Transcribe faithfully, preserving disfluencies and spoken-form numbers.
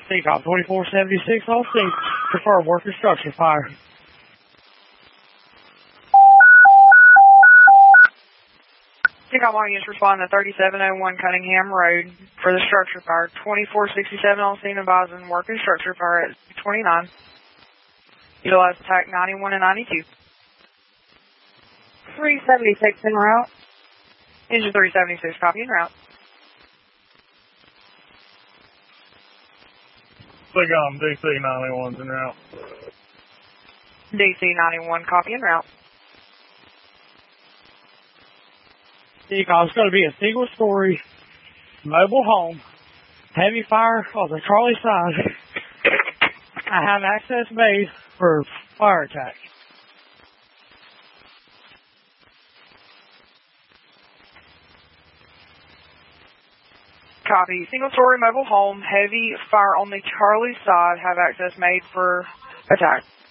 C COP twenty-four seventy-six, all scene. Prefer worker structure fire. C COP one units respond to thirty-seven oh one Cunningham Road for the structure fire. twenty-four sixty-seven on scene advising working structure fire at twenty-nine. Utilize attack ninety-one and ninety-two. three seventy-six en route. Engine three seventy-six, copy en route. Click on D C ninety-one's en route. D C ninety-one, copy en route. C COP, it's going to be a single story mobile home. Heavy fire on the Charlie side. I have access made for fire attack. Copy. Single story mobile home, heavy fire on the Charlie side, have access made for attack.